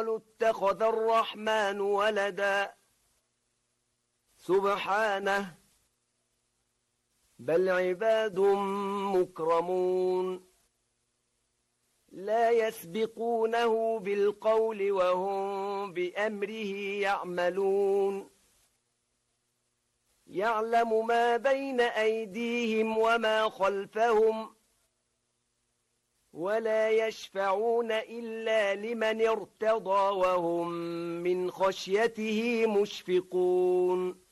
وقالوا اتخذ الرحمن ولدا سبحانه بل عباد مكرمون لا يسبقونه بالقول وهم بأمره يعملون يعلم ما بين أيديهم وما خلفهم ولا يشفعون إلا لمن ارتضى وهم من خشيته مشفقون